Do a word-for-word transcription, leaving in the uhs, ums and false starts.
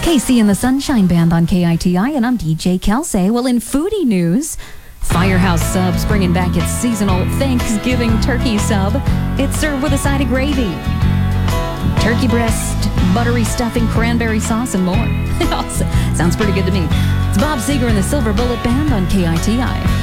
K C and the Sunshine Band on K I T I, and I'm D J Kelsey. Well, in foodie news, Firehouse Subs bringing back its seasonal Thanksgiving turkey sub. It's served with a side of gravy, turkey breast, buttery stuffing, cranberry sauce, and more. It all sounds pretty good to me. It's Bob Seger and the Silver Bullet Band on K I T I.